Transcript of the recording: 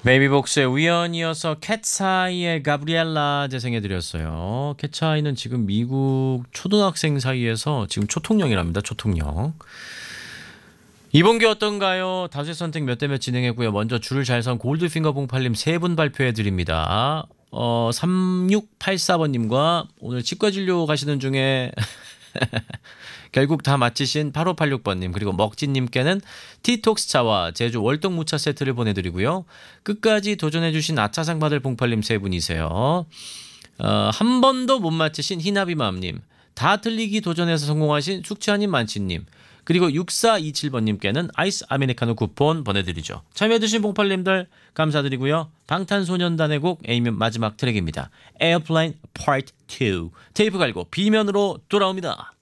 베이비복스의 우연이어서 캣사이의 가브리엘라 재생해드렸어요. 캣사이는 지금 미국 초등학생 사이에서 지금 초통령이랍니다. 초통령. 이번 게 어떤가요? 다수의 선택 몇 대 몇 진행했고요. 먼저 줄을 잘 선 골드핑거 봉팔님 세 분 발표해드립니다. 3684번님과 오늘 치과진료 가시는 중에 결국 다 마치신 8586번님 그리고 먹진님께는 티톡스차와 제주 월동무차 세트를 보내드리고요. 끝까지 도전해주신 아차상 받을 봉팔님 세 분이세요. 한 번도 못 맞히신 희나비맘님, 다 틀리기 도전해서 성공하신 숙취아님 만치님, 그리고 6427번님께는 아이스 아메리카노 쿠폰 보내드리죠. 참여해주신 봉팔님들 감사드리고요. 방탄소년단의 곡 A면 마지막 트랙입니다. 에어플레인 파트 2 테이프 갈고 B면으로 돌아옵니다.